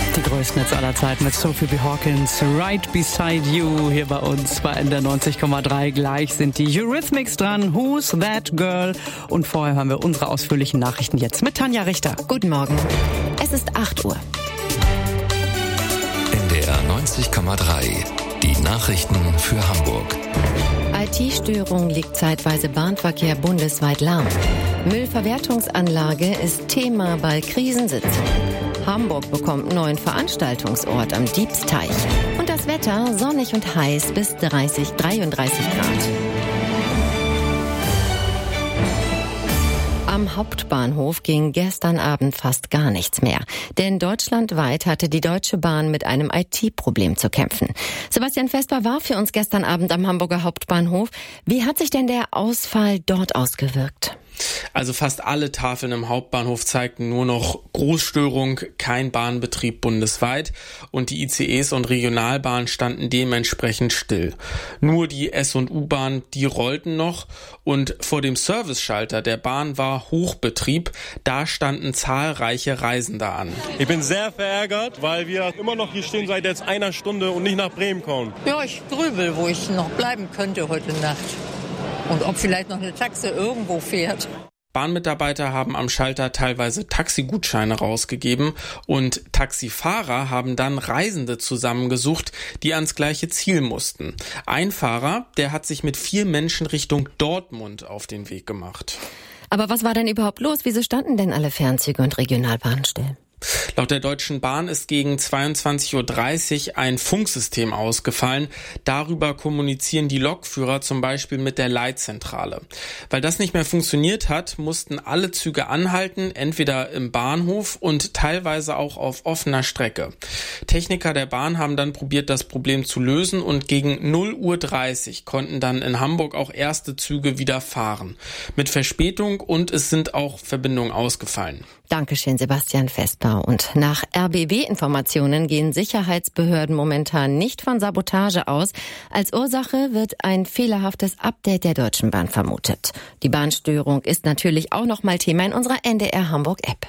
Die größten Hits aller Zeiten mit Sophie B. Hawkins, Right Beside You, hier bei uns bei NDR 90,3. Gleich sind die Eurythmics dran, Who's That Girl? Und vorher hören wir unsere ausführlichen Nachrichten jetzt mit Tanja Richter. Guten Morgen, es ist 8 Uhr. NDR 90,3, die Nachrichten für Hamburg. IT-Störung liegt zeitweise Bahnverkehr bundesweit lahm. Müllverwertungsanlage ist Thema bei Krisensitzungen. Hamburg bekommt neuen Veranstaltungsort am Diebsteich. Und das Wetter sonnig und heiß bis 33 Grad. Am Hauptbahnhof ging gestern Abend fast gar nichts mehr. Denn deutschlandweit hatte die Deutsche Bahn mit einem IT-Problem zu kämpfen. Sebastian Vesper war für uns gestern Abend am Hamburger Hauptbahnhof. Wie hat sich denn der Ausfall dort ausgewirkt? Also fast alle Tafeln im Hauptbahnhof zeigten nur noch Großstörung, kein Bahnbetrieb bundesweit und die ICEs und Regionalbahnen standen dementsprechend still. Nur die S- und U-Bahn, die rollten noch und vor dem Serviceschalter der Bahn war Hochbetrieb. Da standen zahlreiche Reisende an. Ich bin sehr verärgert, weil wir immer noch hier stehen seit jetzt einer Stunde und nicht nach Bremen kommen. Ja, ich grübel, wo ich noch bleiben könnte heute Nacht. Und ob vielleicht noch eine Taxe irgendwo fährt. Bahnmitarbeiter haben am Schalter teilweise Taxigutscheine rausgegeben und Taxifahrer haben dann Reisende zusammengesucht, die ans gleiche Ziel mussten. Ein Fahrer, der hat sich mit 4 Menschen Richtung Dortmund auf den Weg gemacht. Aber was war denn überhaupt los? Wieso standen denn alle Fernzüge und Regionalbahnen still? Laut der Deutschen Bahn ist gegen 22.30 Uhr ein Funksystem ausgefallen. Darüber kommunizieren die Lokführer zum Beispiel mit der Leitzentrale. Weil das nicht mehr funktioniert hat, mussten alle Züge anhalten, entweder im Bahnhof und teilweise auch auf offener Strecke. Techniker der Bahn haben dann probiert, das Problem zu lösen und gegen 0:30 Uhr konnten dann in Hamburg auch erste Züge wieder fahren. Mit Verspätung und es sind auch Verbindungen ausgefallen. Dankeschön, Sebastian Vesper. Und nach RBB-Informationen gehen Sicherheitsbehörden momentan nicht von Sabotage aus. Als Ursache wird ein fehlerhaftes Update der Deutschen Bahn vermutet. Die Bahnstörung ist natürlich auch noch mal Thema in unserer NDR Hamburg-App.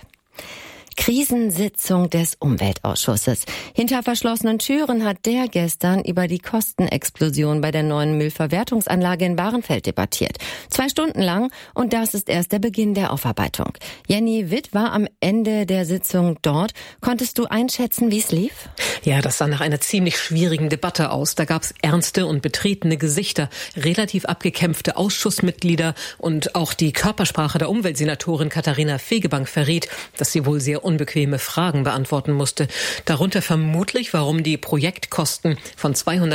Krisensitzung des Umweltausschusses. Hinter verschlossenen Türen hat der gestern über die Kostenexplosion bei der neuen Müllverwertungsanlage in Bahrenfeld debattiert. 2 Stunden lang und das ist erst der Beginn der Aufarbeitung. Jenny Witt war am Ende der Sitzung dort. Konntest du einschätzen, wie es lief? Ja, das sah nach einer ziemlich schwierigen Debatte aus. Da gab es ernste und betretene Gesichter, relativ abgekämpfte Ausschussmitglieder und auch die Körpersprache der Umweltsenatorin Katharina Fegebank verriet, dass sie wohl sehr unbequeme Fragen beantworten musste. Darunter vermutlich, warum die Projektkosten von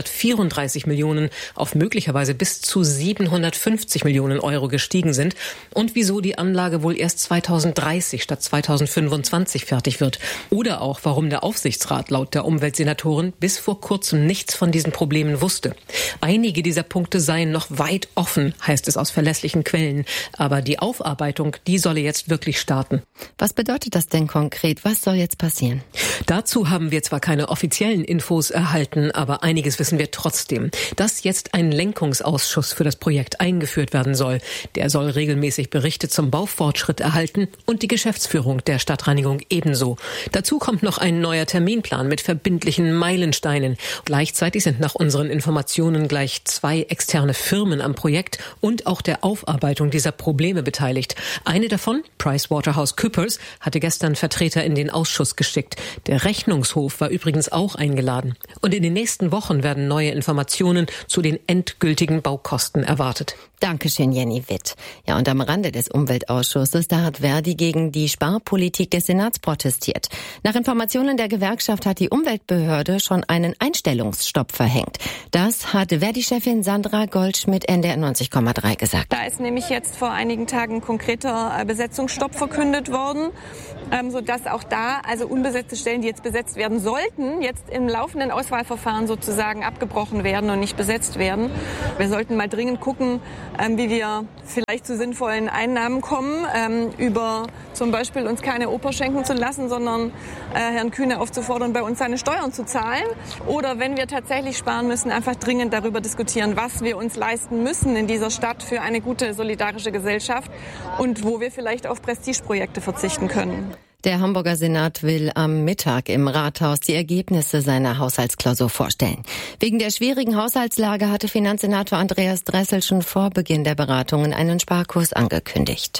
234 Millionen auf möglicherweise bis zu 750 Millionen Euro gestiegen sind und wieso die Anlage wohl erst 2030 statt 2025 fertig wird. Oder auch, warum der Aufsichtsrat laut der Umweltsenatoren bis vor kurzem nichts von diesen Problemen wusste. Einige dieser Punkte seien noch weit offen, heißt es aus verlässlichen Quellen. Aber die Aufarbeitung, die solle jetzt wirklich starten. Was bedeutet das denn konkret? Was soll jetzt passieren? Dazu haben wir zwar keine offiziellen Infos erhalten, aber einiges wissen wir trotzdem. Dass jetzt ein Lenkungsausschuss für das Projekt eingeführt werden soll. Der soll regelmäßig Berichte zum Baufortschritt erhalten und die Geschäftsführung der Stadtreinigung ebenso. Dazu kommt noch ein neuer Terminplan mit verbindlichen Meilensteinen. Gleichzeitig sind nach unseren Informationen gleich 2 externe Firmen am Projekt und auch der Aufarbeitung dieser Probleme beteiligt. Eine davon, PricewaterhouseCoopers, hatte gestern Vertreter in den Ausschuss geschickt. Der Rechnungshof war übrigens auch eingeladen. Und in den nächsten Wochen werden neue Informationen zu den endgültigen Baukosten erwartet. Dankeschön, Jenny Witt. Ja, und am Rande des Umweltausschusses, da hat Verdi gegen die Sparpolitik des Senats protestiert. Nach Informationen der Gewerkschaft hat die Umweltbehörde schon einen Einstellungsstopp verhängt. Das hat Verdi-Chefin Sandra Goldschmidt NDR 90,3 gesagt. Da ist nämlich jetzt vor einigen Tagen konkreter Besetzungsstopp verkündet worden, sodass auch da also unbesetzte Stellen, die jetzt besetzt werden sollten, jetzt im laufenden Auswahlverfahren sozusagen abgebrochen werden und nicht besetzt werden. Wir sollten mal dringend gucken, wie wir vielleicht zu sinnvollen Einnahmen kommen, über zum Beispiel uns keine Oper schenken zu lassen, sondern Herrn Kühne aufzufordern, bei uns seine Steuern zu zahlen. Oder wenn wir tatsächlich sparen müssen, einfach dringend darüber diskutieren, was wir uns leisten müssen in dieser Stadt für eine gute solidarische Gesellschaft und wo wir vielleicht auf Prestigeprojekte verzichten können. Der Hamburger Senat will am Mittag im Rathaus die Ergebnisse seiner Haushaltsklausur vorstellen. Wegen der schwierigen Haushaltslage hatte Finanzsenator Andreas Dressel schon vor Beginn der Beratungen einen Sparkurs angekündigt.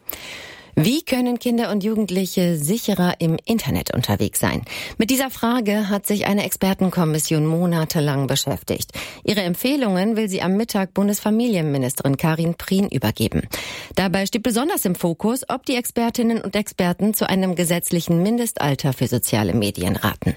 Wie können Kinder und Jugendliche sicherer im Internet unterwegs sein? Mit dieser Frage hat sich eine Expertenkommission monatelang beschäftigt. Ihre Empfehlungen will sie am Mittag Bundesfamilienministerin Karin Prien übergeben. Dabei steht besonders im Fokus, ob die Expertinnen und Experten zu einem gesetzlichen Mindestalter für soziale Medien raten.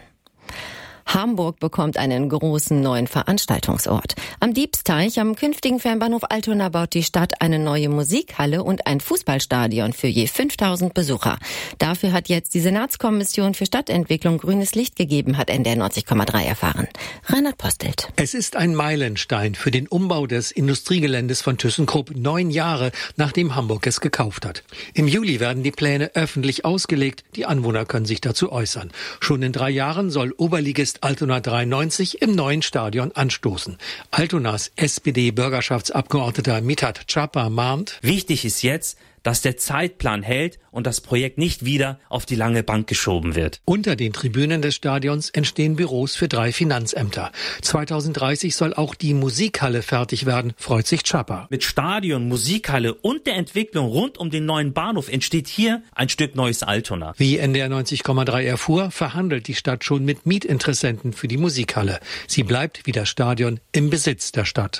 Hamburg bekommt einen großen neuen Veranstaltungsort. Am Diebsteich, am künftigen Fernbahnhof Altona, baut die Stadt eine neue Musikhalle und ein Fußballstadion für je 5000 Besucher. Dafür hat jetzt die Senatskommission für Stadtentwicklung grünes Licht gegeben, hat NDR 90,3 erfahren. Reinhard Postelt. Es ist ein Meilenstein für den Umbau des Industriegeländes von ThyssenKrupp, 9 Jahre nachdem Hamburg es gekauft hat. Im Juli werden die Pläne öffentlich ausgelegt. Die Anwohner können sich dazu äußern. Schon in 3 Jahren soll Oberligist Altona 93 im neuen Stadion anstoßen. Altonas SPD-Bürgerschaftsabgeordneter Mithat Chapa mahnt: Wichtig ist jetzt, dass der Zeitplan hält und das Projekt nicht wieder auf die lange Bank geschoben wird. Unter den Tribünen des Stadions entstehen Büros für 3 Finanzämter. 2030 soll auch die Musikhalle fertig werden, freut sich Chapa. Mit Stadion, Musikhalle und der Entwicklung rund um den neuen Bahnhof entsteht hier ein Stück neues Altona. Wie NDR 90,3 erfuhr, verhandelt die Stadt schon mit Mietinteressenten für die Musikhalle. Sie bleibt wie das Stadion im Besitz der Stadt.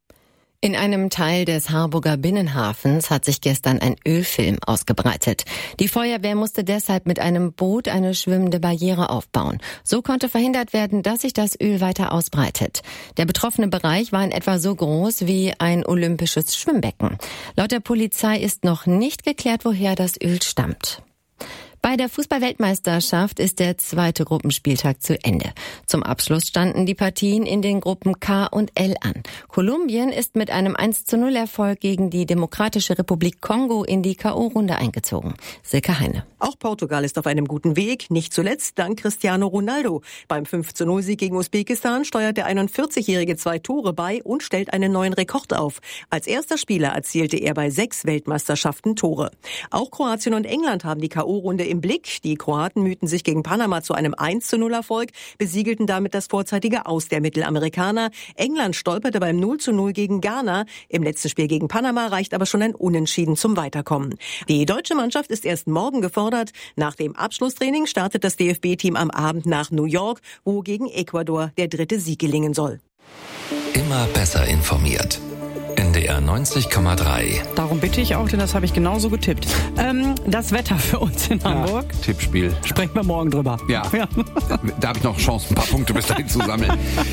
In einem Teil des Harburger Binnenhafens hat sich gestern ein Ölfilm ausgebreitet. Die Feuerwehr musste deshalb mit einem Boot eine schwimmende Barriere aufbauen. So konnte verhindert werden, dass sich das Öl weiter ausbreitet. Der betroffene Bereich war in etwa so groß wie ein olympisches Schwimmbecken. Laut der Polizei ist noch nicht geklärt, woher das Öl stammt. Bei der Fußball-Weltmeisterschaft ist der 2. Gruppenspieltag zu Ende. Zum Abschluss standen die Partien in den Gruppen K und L an. Kolumbien ist mit einem 1:0-Erfolg gegen die Demokratische Republik Kongo in die K.O.-Runde eingezogen. Silke Heine. Auch Portugal ist auf einem guten Weg, nicht zuletzt dank Cristiano Ronaldo. Beim 5:0-Sieg gegen Usbekistan steuert der 41-Jährige 2 Tore bei und stellt einen neuen Rekord auf. Als erster Spieler erzielte er bei 6 Weltmeisterschaften Tore. Auch Kroatien und England haben die K.O.-Runde im Blick. Die Kroaten mühten sich gegen Panama zu einem 1:0-Erfolg, besiegelten damit das vorzeitige Aus der Mittelamerikaner. England stolperte beim 0:0 gegen Ghana. Im letzten Spiel gegen Panama reicht aber schon ein Unentschieden zum Weiterkommen. Die deutsche Mannschaft ist erst morgen gefordert. Nach dem Abschlusstraining startet das DFB-Team am Abend nach New York, wo gegen Ecuador der 3. Sieg gelingen soll. Immer besser informiert. NDR 90,3. Darum bitte ich auch, denn das habe ich genauso getippt. Das Wetter für uns in Hamburg. Ja, Tippspiel. Sprechen wir morgen drüber. Ja. Da habe ich noch Chance, ein paar Punkte bis dahin zu sammeln.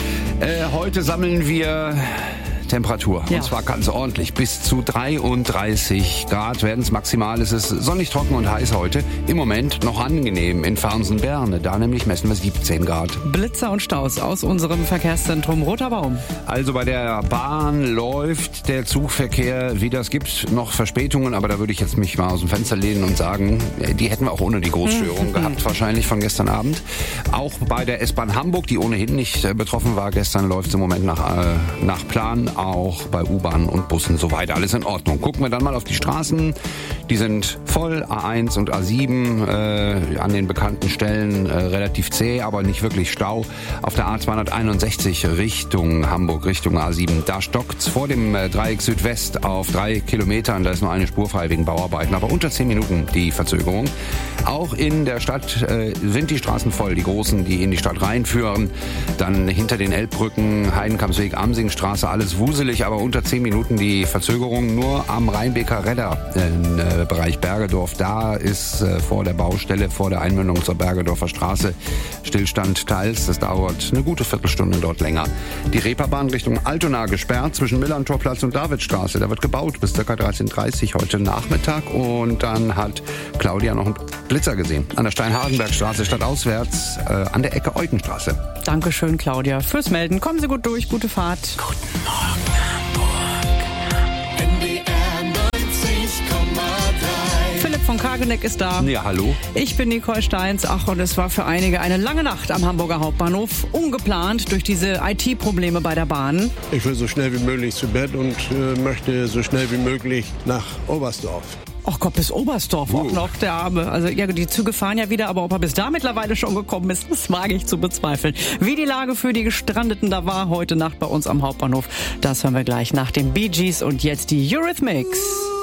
Heute sammeln wir Temperatur. Und zwar ganz ordentlich. Bis zu 33 Grad werden es maximal. Es ist sonnig, trocken und heiß heute. Im Moment noch angenehm in Farnsen-Berne. Da nämlich messen wir 17 Grad. Blitzer und Staus aus unserem Verkehrszentrum Roter Baum. Also bei der Bahn läuft der Zugverkehr wieder. Es gibt noch Verspätungen, aber da würde ich jetzt mich mal aus dem Fenster lehnen und sagen, die hätten wir auch ohne die Großstörung gehabt, wahrscheinlich von gestern Abend. Auch bei der S-Bahn Hamburg, die ohnehin nicht betroffen war gestern, läuft es im Moment nach Plan. Auch bei U-Bahnen und Bussen soweit. Alles in Ordnung. Gucken wir dann mal auf die Straßen. Die sind voll. A1 und A7 an den bekannten Stellen relativ zäh, aber nicht wirklich Stau. Auf der A261 Richtung Hamburg, Richtung A7. Da stockt's vor dem Dreieck Südwest auf 3 Kilometern. Da ist nur eine Spur frei wegen Bauarbeiten. Aber unter 10 Minuten die Verzögerung. Auch in der Stadt sind die Straßen voll. Die großen, die in die Stadt reinführen. Dann hinter den Elbbrücken, Heidenkampsweg, Amsingstraße, alles wuselig, aber unter 10 Minuten die Verzögerung. Nur am Rheinbeker Redder im Bereich Bergedorf, da ist vor der Baustelle, vor der Einmündung zur Bergedorfer Straße Stillstand teils. Das dauert eine gute Viertelstunde dort länger. Die Reeperbahn Richtung Altona gesperrt zwischen Millerntorplatz und Davidstraße. Da wird gebaut bis ca. 13:30 heute Nachmittag. Und dann hat Claudia noch einen Blitzer gesehen. An der Steinhagenbergstraße stadtauswärts an der Ecke Eugenstraße. Dankeschön, Claudia, fürs Melden. Kommen Sie gut durch, gute Fahrt. Guten Morgen, Hamburg. NDR 90,3. Philipp von Kageneck ist da. Ja, hallo. Ich bin Nicole Steins. Ach, und es war für einige eine lange Nacht am Hamburger Hauptbahnhof. Ungeplant durch diese IT-Probleme bei der Bahn. Ich will so schnell wie möglich zu Bett und möchte so schnell wie möglich nach Oberstdorf. Ach Gott, bis Oberstdorf auch noch, der Arme. Also ja, die Züge fahren ja wieder, aber ob er bis da mittlerweile schon gekommen ist, das wage ich zu bezweifeln. Wie die Lage für die Gestrandeten da war heute Nacht bei uns am Hauptbahnhof, das hören wir gleich nach den Bee Gees und jetzt die Eurythmics.